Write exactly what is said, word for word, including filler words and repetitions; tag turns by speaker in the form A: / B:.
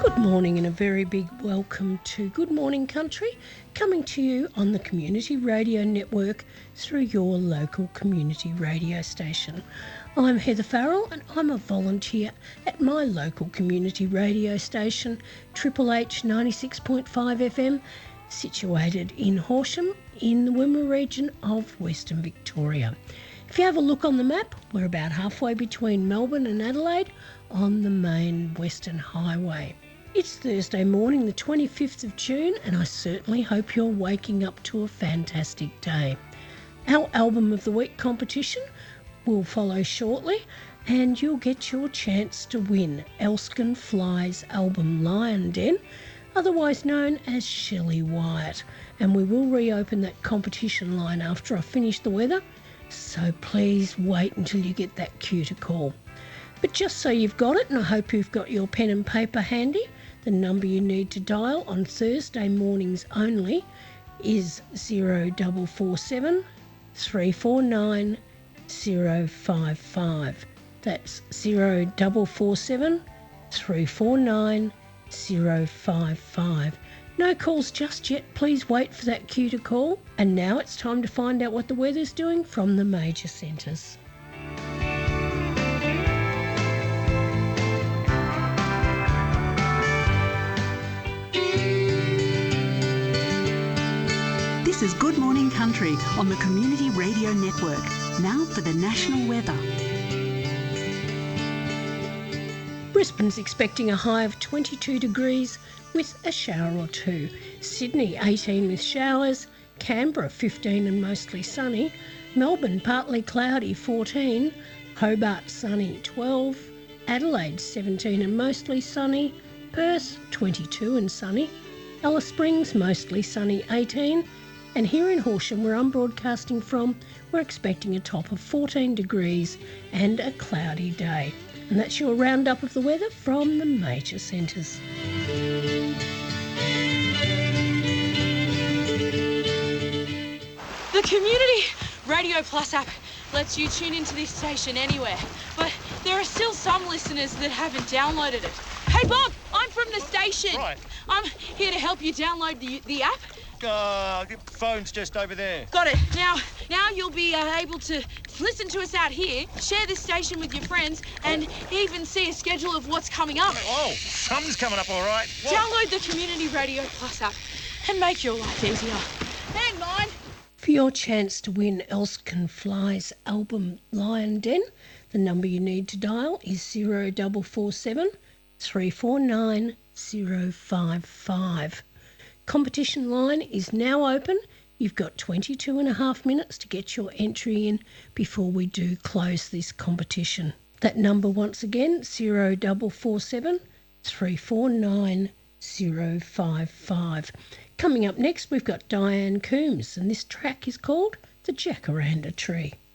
A: Good morning and a very big welcome to Good Morning Country, coming to you on the Community Radio Network through your local community radio station. I'm Heather Farrell and I'm a volunteer at my local community radio station, Triple H ninety-six point five F M, situated in Horsham in the Wimmera region of Western Victoria. If you have a look on the map, we're about halfway between Melbourne and Adelaide on the main Western Highway. It's Thursday morning, the twenty-fifth of June, and I certainly hope you're waking up to a fantastic day. Our Album of the Week competition will follow shortly, and you'll get your chance to win Elskin Fly's album Lion Den, otherwise known as Shelley Wyatt. And we will reopen that competition line after I finish the weather, so please wait until you get that cue to call. But just so you've got it, and I hope you've got your pen and paper handy, the number you need to dial on Thursday mornings only is zero four four seven, three four nine, zero five five. That's zero four four seven, three four nine, zero five five. No calls just yet, please wait for that cue to call. And now it's time to find out what the weather's doing from the major centres.
B: This is Good Morning Country on the Community Radio Network. Now for the national weather.
A: Brisbane's expecting a high of twenty-two degrees with a shower or two. Sydney eighteen with showers. Canberra fifteen and mostly sunny. Melbourne partly cloudy fourteen. Hobart sunny twelve. Adelaide seventeen and mostly sunny. Perth twenty-two and sunny. Alice Springs mostly sunny eighteen. And here in Horsham, where I'm broadcasting from, we're expecting a top of fourteen degrees and a cloudy day. And that's your roundup of the weather from the major centres.
C: The Community Radio Plus app lets you tune into this station anywhere, but there are still some listeners that haven't downloaded it. Hey Bob, I'm from the station.
D: Right.
C: I'm here to help you download the the app.
D: Uh, the phone's just over there.
C: Got it. Now, now you'll be uh, able to listen to us out here, share this station with your friends, and even see a schedule of what's coming up.
D: Oh, something's coming up all right. What?
C: Download the Community Radio Plus app and make your life easier. Hang on.
A: For your chance to win Elskin Fly's album Lion Den, the number you need to dial is zero four four seven, three four nine, zero five five. Competition line is now open. You've got twenty-two and a half minutes to get your entry in before we do close this competition. That number once again, zero four four seven, three four nine, zero five five. Coming up next, we've got Diane Coombs, and this track is called The Jacaranda Tree.